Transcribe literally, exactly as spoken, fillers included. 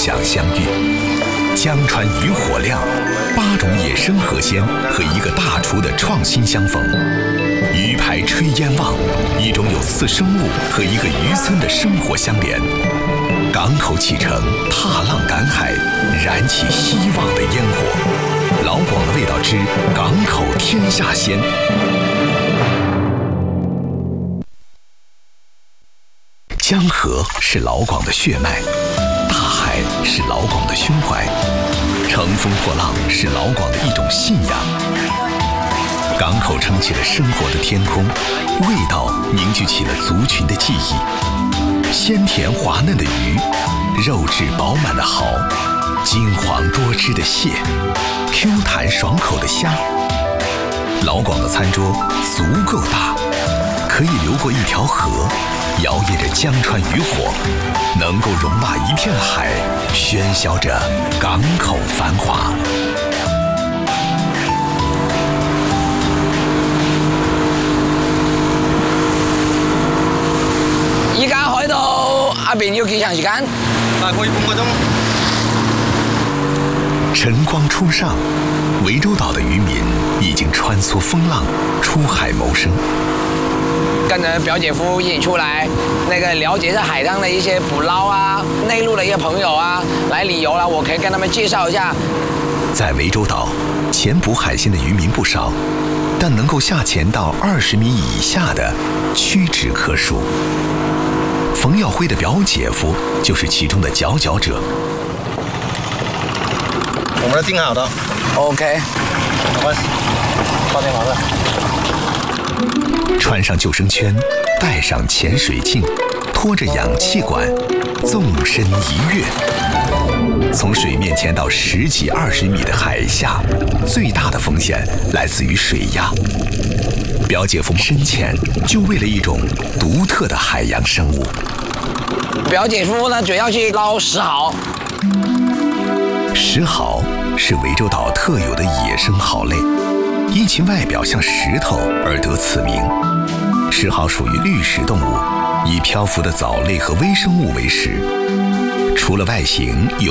想相遇。江川渔火亮，八种野生河鲜和一个大厨的创新相逢。鱼排炊烟旺，一种有次生物和一个渔村的生活相连。港口启程，踏浪赶海，燃起希望的烟火。老广的味道之港口天下鲜。江河是老广的血脉，大海是老广的胸怀，乘风破浪是老广的一种信仰。港口撑起了生活的天空，味道凝聚起了族群的记忆。鲜甜滑嫩的鱼，肉质饱满的蚝，金黄多汁的蟹， Q 弹爽口的虾。老广的餐桌足够大，可以流过一条河，摇曳着江川渔火，能够容纳一片海，喧嚣着港口繁华。 依家海度阿邊要幾長時間？ 大概半個鐘。 晨光初上，涠洲島的漁民已經穿梭風浪，出海謀生。 跟着表姐夫一起出來，那個了解一下海上的一些捕撈啊，內陸的一些朋友啊，來旅遊啦，我可以跟他們介紹一下。 在涠洲島，潛捕海鮮的漁民不少，但能夠下潛到二十米以下的屈指可數。馮耀輝的表姐夫就是其中的佼佼者。 我們都定好的。 OK。 我放電好了。 穿上救生圈，戴上潛水鏡，拖着氧氣管，縱身一躍。從水面潛到十幾二十米的海下，最大的風險來自於水壓。表姐夫深潛就為了一種獨特的海洋生物。 表姐夫呢，主要去撈石蠔。 石蠔是涠洲島特有的野生蠔類，因其外表像石頭而得此名。石蠔屬於綠食動物，以漂浮的藻類和微生物為食。除了外形有